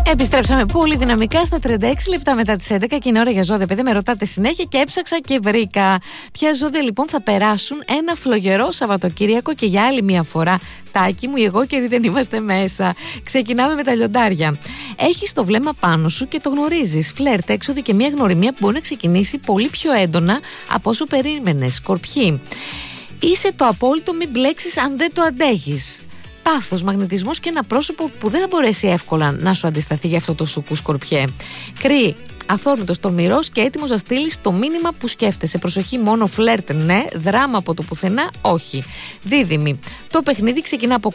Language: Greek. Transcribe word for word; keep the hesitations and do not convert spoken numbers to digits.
Επιστρέψαμε πολύ δυναμικά στα τριάντα έξι λεπτά μετά τις έντεκα και είναι ώρα για ζώδια. Παιδί, με ρωτάτε συνέχεια και έψαξα και βρήκα. Ποια ζώδια λοιπόν θα περάσουν ένα φλογερό Σαββατοκύριακο και για άλλη μια φορά, Τάκη μου, εγώ και δεν είμαστε μέσα. Ξεκινάμε με τα λιοντάρια. Έχεις το βλέμμα πάνω σου και το γνωρίζεις. Φλερτ, έξοδοι και μια γνωριμία που μπορεί να ξεκινήσει πολύ πιο έντονα από όσο περίμενες. Σκορπιοί. Είσαι το απόλυτο, μην μπλέξεις αν δεν το αντέχεις. Πάθος, μαγνητισμός και ένα πρόσωπο που δεν θα μπορέσει εύκολα να σου αντισταθεί για αυτό το σουκού, Σκορπιέ. Κρύοι, αθόρμητος, τολμηρός και έτοιμος να στείλεις το μήνυμα που σκέφτεσαι. Προσοχή, μόνο φλερτ ναι, δράμα από το πουθενά όχι. Δίδυμοι, το παιχνίδι ξεκινά από